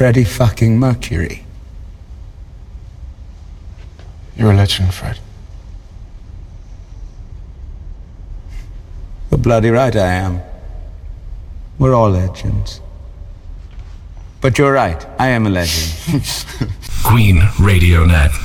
Freddie fucking Mercury. You're a legend, Fred. You're bloody right I am. We're all legends. But you're right, I am a legend. Queen Radio Net.